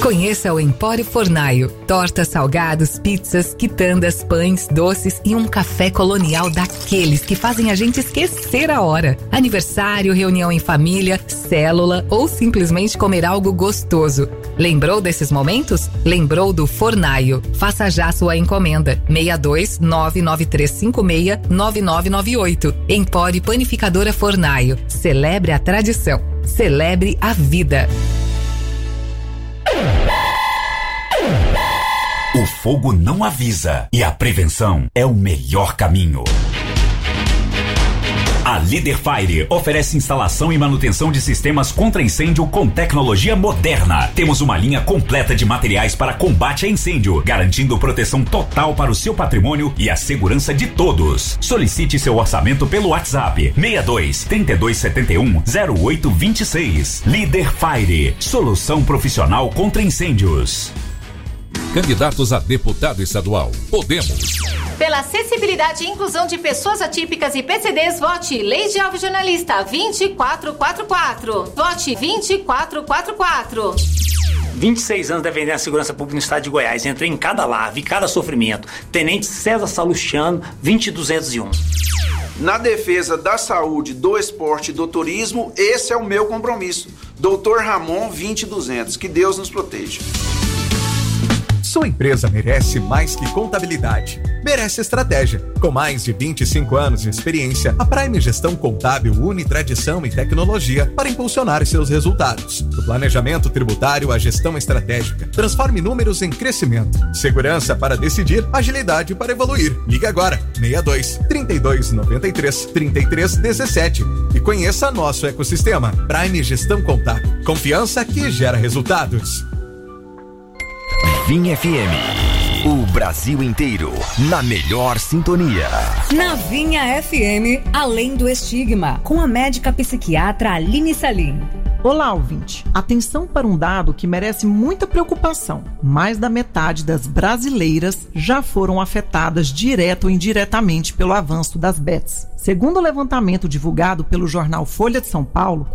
Conheça o Empório Fornaio. Tortas, salgados, pizzas, quitandas, pães, doces e um café colonial daqueles que fazem a gente esquecer a hora. Aniversário, reunião em família, célula ou simplesmente comer algo gostoso. Lembrou desses momentos? Lembrou do Fornaio. Faça já sua encomenda. 62 99356 9998. Empório Panificadora Fornaio. Celebre a tradição. Celebre a vida. O fogo não avisa e a prevenção é o melhor caminho. A Líder Fire oferece instalação e manutenção de sistemas contra incêndio com tecnologia moderna. Temos uma linha completa de materiais para combate a incêndio, garantindo proteção total para o seu patrimônio e a segurança de todos. Solicite seu orçamento pelo WhatsApp 62 3271 0826. Líder Fire, solução profissional contra incêndios. Candidatos a deputado estadual. Podemos. Pela acessibilidade e inclusão de pessoas atípicas e PCDs, vote Leide Alves Jornalista 2444. Vote 2444. 26 anos defendendo a segurança pública no estado de Goiás. Entrei em cada lar, vi cada sofrimento. Tenente César Salustiano, 20201. Na defesa da saúde, do esporte e do turismo, esse é o meu compromisso. Dr. Ramon, 20200. Que Deus nos proteja. Sua empresa merece mais que contabilidade. Merece estratégia. Com mais de 25 anos de experiência, a Prime Gestão Contábil une tradição e tecnologia para impulsionar seus resultados. Do planejamento tributário à gestão estratégica. Transforme números em crescimento. Segurança para decidir, agilidade para evoluir. Ligue agora, 62 3293 3317 e conheça nosso ecossistema. Prime Gestão Contábil. Confiança que gera resultados. Vinha FM, o Brasil inteiro na melhor sintonia. Na Vinha FM, Além do Estigma, com a médica psiquiatra Aline Salim. Olá, ouvinte. Atenção para um dado que merece muita preocupação. Mais da metade das brasileiras já foram afetadas direta ou indiretamente pelo avanço das bets. Segundo o levantamento divulgado pelo jornal Folha de São Paulo,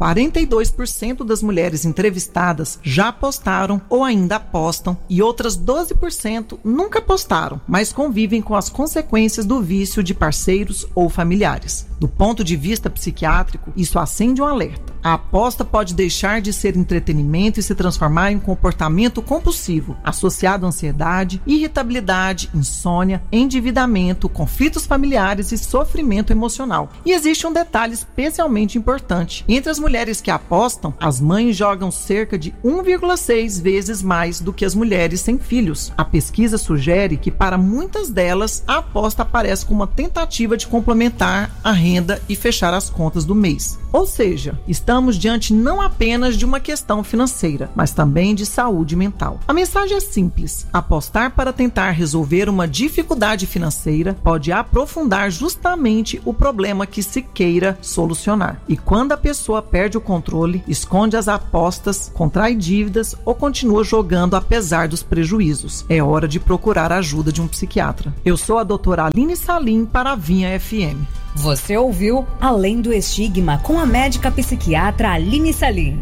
42% das mulheres entrevistadas já apostaram ou ainda apostam e outras 12% nunca apostaram, mas convivem com as consequências do vício de parceiros ou familiares. Do ponto de vista psiquiátrico, isso acende um alerta. A aposta pode deixar de ser entretenimento e se transformar em um comportamento compulsivo, associado à ansiedade, irritabilidade, insônia, endividamento, conflitos familiares e sofrimento emocional. E existe um detalhe especialmente importante. Entre as mulheres que apostam, as mães jogam cerca de 1,6 vezes mais do que as mulheres sem filhos. A pesquisa sugere que para muitas delas, a aposta aparece como uma tentativa de complementar a renda e fechar as contas do mês. Ou seja, estamos diante não apenas de uma questão financeira, mas também de saúde mental. A mensagem é simples: apostar para tentar resolver uma dificuldade financeira pode aprofundar justamente o problema que se queira solucionar. E quando a pessoa perde o controle, esconde as apostas, contrai dívidas ou continua jogando apesar dos prejuízos, é hora de procurar a ajuda de um psiquiatra. Eu sou a doutora Aline Salim para a Vinha FM. Você ouviu Além do Estigma com a médica psiquiatra Aline Salim.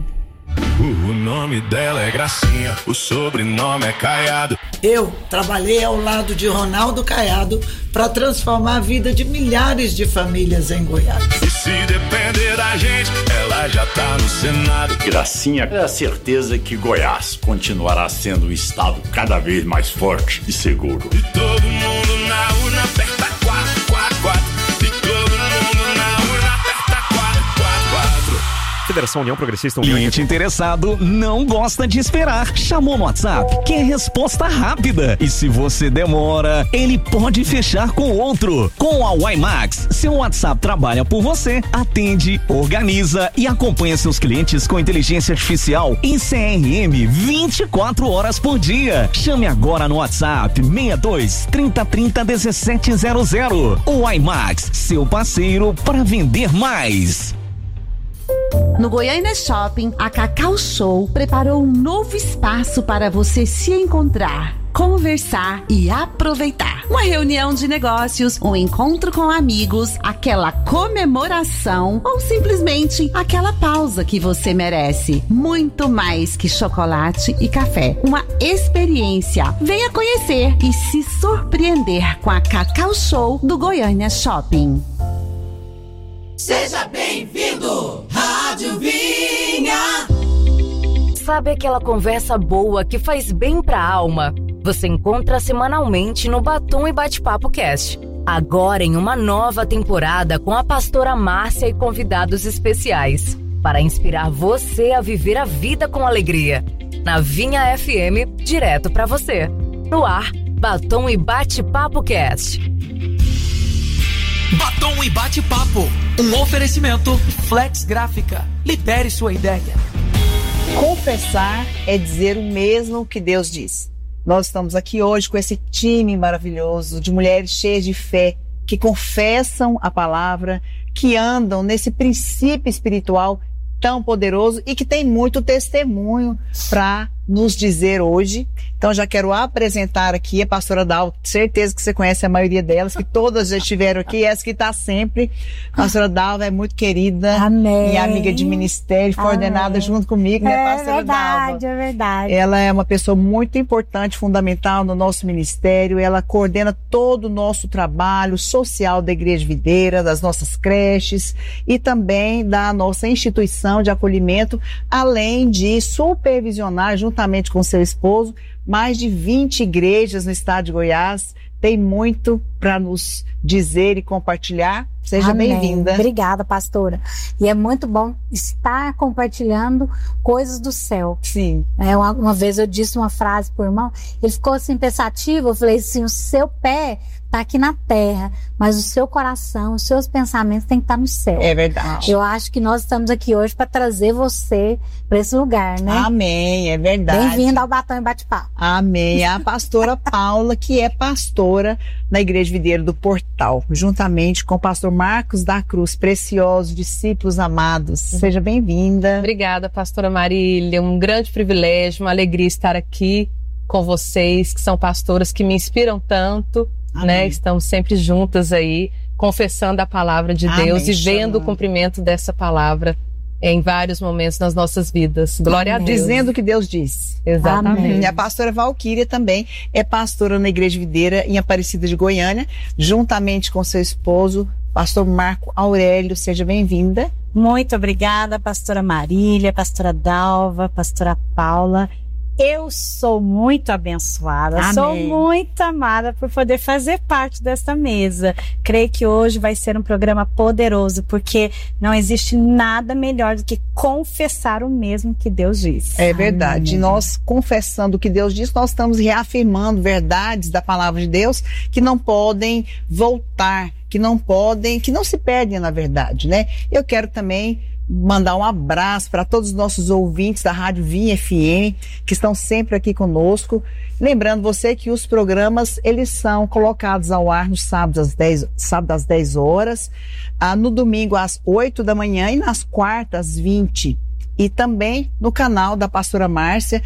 O nome dela é Gracinha, o sobrenome é Caiado. Eu trabalhei ao lado de Ronaldo Caiado para transformar a vida de milhares de famílias em Goiás. E se depender da gente, ela já tá no Senado. Gracinha é a certeza que Goiás continuará sendo um estado cada vez mais forte e seguro. E todo mundo na urna aperta 444. Federação União Progressista. Cliente interessado não gosta de esperar. Chamou no WhatsApp, quer resposta rápida. E se você demora, ele pode fechar com outro. Com a WiMax, seu WhatsApp trabalha por você, atende, organiza e acompanha seus clientes com inteligência artificial em CRM 24 horas por dia. Chame agora no WhatsApp 62 3030 1700. O WiMax, seu parceiro para vender mais. No Goiânia Shopping, a Cacau Show preparou um novo espaço para você se encontrar, conversar e aproveitar. Uma reunião de negócios, um encontro com amigos, aquela comemoração ou simplesmente aquela pausa que você merece. Muito mais que chocolate e café. Uma experiência. Venha conhecer e se surpreender com a Cacau Show do Goiânia Shopping. Seja bem-vindo, Rádio Vinha. Sabe aquela conversa boa que faz bem pra alma? Você encontra semanalmente no Batom e Bate-Papo Cast. Agora em uma nova temporada com a pastora Márcia e convidados especiais. Para inspirar você a viver a vida com alegria. Na Vinha FM, direto pra você. No ar, Batom e Bate-Papo Cast. Batom e Bate-Papo. Um oferecimento Flex Gráfica. Libere sua ideia. Confessar é dizer o mesmo que Deus diz. Nós estamos aqui hoje com esse time maravilhoso de mulheres cheias de fé, que confessam a palavra, que andam nesse princípio espiritual tão poderoso e que tem muito testemunho para nos dizer hoje. Então já quero apresentar aqui a pastora Dalva, certeza que você conhece a maioria delas, que todas já estiveram aqui, essa que está sempre. A pastora Dalva é muito querida, amém, minha amiga de ministério, foi ordenada junto comigo, né, pastora Dalva? É verdade. Ela é uma pessoa muito importante, fundamental no nosso ministério, ela coordena todo o nosso trabalho social da Igreja Videira, das nossas creches e também da nossa instituição de acolhimento, além de supervisionar juntamente com seu esposo mais de 20 igrejas no estado de Goiás. Tem muito para nos dizer e compartilhar. Seja bem-vinda. Obrigada, pastora. E é muito bom estar compartilhando coisas do céu. Sim. Uma vez eu disse uma frase pro irmão, ele ficou assim pensativo, eu falei assim, o seu pé tá aqui na terra, mas o seu coração, os seus pensamentos têm que estar no céu. É verdade. Eu acho que nós estamos aqui hoje para trazer você para esse lugar, né? Amém, é verdade. Bem-vindo ao Batom e Bate-Papo. Amém. A pastora Paula, que é pastora na Igreja Videira do Portal, juntamente com o pastor Marcos da Cruz, preciosos discípulos amados. Seja bem-vinda. Obrigada, pastora Marília. Um grande privilégio, uma alegria estar aqui com vocês, que são pastoras que me inspiram tanto. Né? Estamos sempre juntas aí, confessando a palavra de Deus e vendo o cumprimento dessa palavra em vários momentos nas nossas vidas. Glória a Deus. Dizendo o que Deus diz. Exatamente. E a pastora Valquíria também é pastora na Igreja Videira em Aparecida de Goiânia, juntamente com seu esposo, pastor Marco Aurélio. Seja bem-vinda. Muito obrigada, pastora Marília, pastora Dalva, pastora Paula. Eu sou muito abençoada, amém, sou muito amada por poder fazer parte dessa mesa. Creio que hoje vai ser um programa poderoso, porque não existe nada melhor do que confessar o mesmo que Deus diz. É verdade. Amém. Nós confessando o que Deus diz, nós estamos reafirmando verdades da palavra de Deus que não podem voltar, que não se perdem na verdade, né? Eu quero também mandar um abraço para todos os nossos ouvintes da Rádio Vinha FM, que estão sempre aqui conosco. Lembrando você que os programas, eles são colocados ao ar no sábado às 10 horas, no domingo às 8 da manhã e nas quartas às 20. E também no canal da pastora Márcia,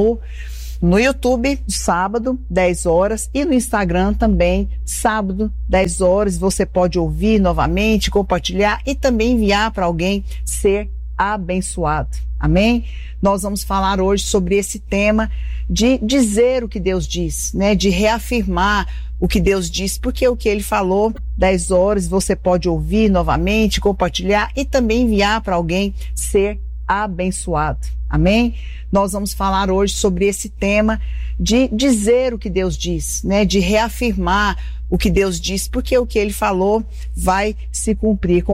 no YouTube, sábado, 10 horas, e no Instagram também, sábado, 10 horas. Você pode ouvir novamente, compartilhar e também enviar para alguém ser abençoado. Amém? Nós vamos falar hoje sobre esse tema de dizer o que Deus diz, né? De reafirmar o que Deus diz, porque o que ele falou, 10 horas, você pode ouvir novamente, compartilhar e também enviar para alguém ser abençoado. Amém? Nós vamos falar hoje sobre esse tema de dizer o que Deus diz, né? De reafirmar o que Deus diz, porque o que ele falou vai se cumprir.